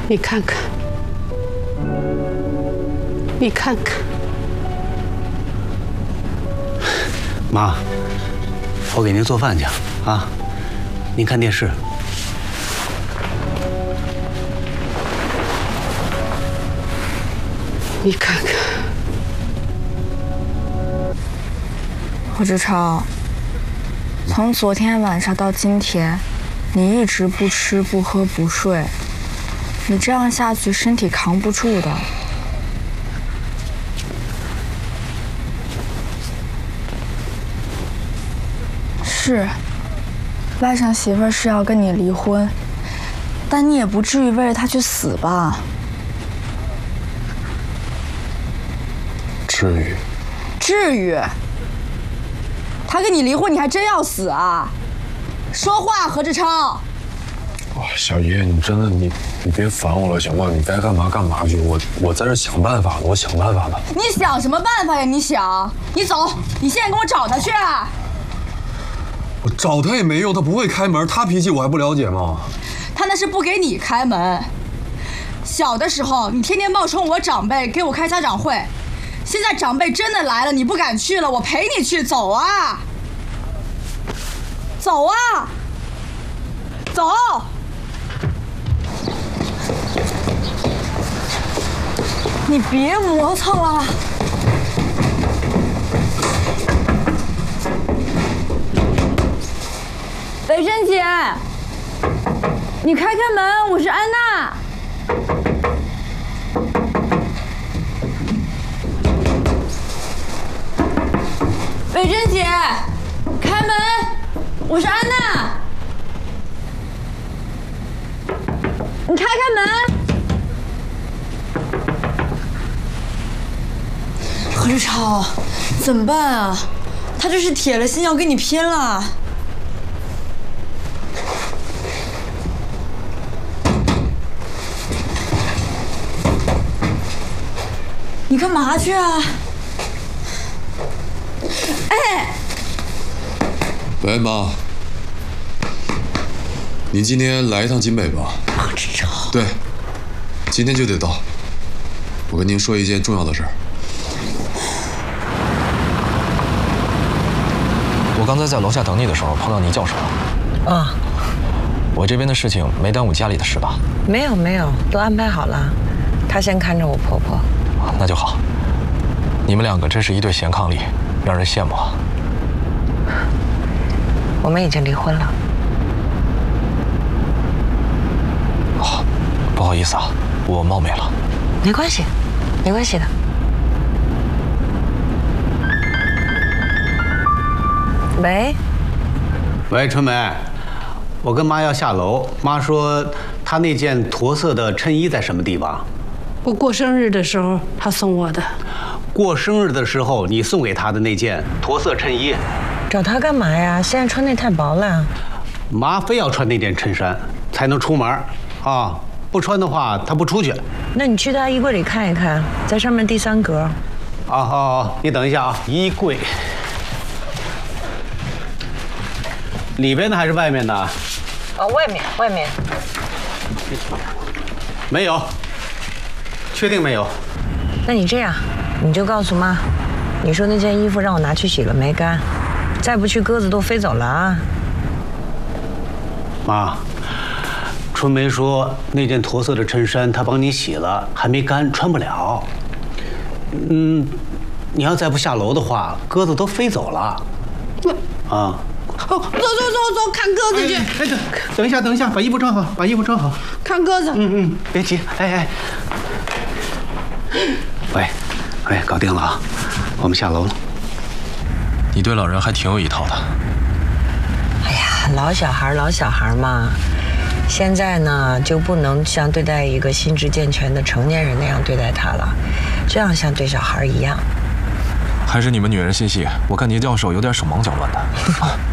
你看看，你看看， 妈，我给您做饭去啊，您看电视。 你看看， 何志超，从昨天晚上到今天，你一直不吃不喝不睡，你这样下去身体扛不住的。是，外甥媳妇是要跟你离婚，但你也不至于为了她去死吧？ 至于？ 至于？他跟你离婚，你还真要死啊？说话，何志超！ 哇，小爷，你真的你别烦我了行吗？你该干嘛干嘛去，我在这想办法呢，我想办法呢。 你想什么办法呀？你想？你走，你现在跟我找他去。 我找他也没用，他不会开门，他脾气我还不了解吗？ 他那是不给你开门。小的时候，你天天冒充我长辈给我开家长会。现在长辈真的来了，你不敢去了，我陪你去，走啊！走啊！走！你别磨蹭了。 北珍姐，你开门，我是安娜。北珍姐，开门！我是安娜。你开门！ 何志超，怎么办啊？他这是铁了心要跟你拼了。你干嘛去啊？哎， 喂，妈，您今天来一趟京北吧？ 何志超， 对，今天就得到。我跟您说一件重要的事儿。 我刚才在楼下等你的时候碰到倪教授了。 啊， 我这边的事情没耽误家里的事吧？ 没有没有，都安排好了。她先看着我婆婆。 那就好。你们两个真是一对贤伉俪，让人羡慕啊。 我们已经离婚了。 哦，不好意思啊，我冒昧了。 没关系，没关系的。喂， 喂，春梅，我跟妈要下楼，妈说她那件驼色的衬衣在什么地方？ 我过生日的时候他送我的。 过生日的时候你送给她的那件驼色衬衣， 找她干嘛呀？现在穿那太薄了。 妈非要穿那件衬衫才能出门啊，不穿的话她不出去。 那你去她衣柜里看一看，在上面第3格。 啊，好，你等一下啊，衣柜里边的还是外面的？ 外面。 没有，确定没有？ 那你这样，你就告诉妈，你说那件衣服让我拿去洗了没干，再不去鸽子都飞走了啊。 妈，春梅说那件驼色的衬衫她帮你洗了，还没干，穿不了。你要再不下楼的话，鸽子都飞走了。啊。 哦，走，看鸽子去。 哎，等一下，把衣服穿好， 看鸽子。 别急，哎。喂，搞定了啊，我们下楼了。 你对老人还挺有一套的。 哎呀，老小孩嘛，现在呢就不能像对待一个心智健全的成年人那样对待他了，这样像对小孩一样。 还是你们女人心细，我看倪教授有点手忙脚乱的。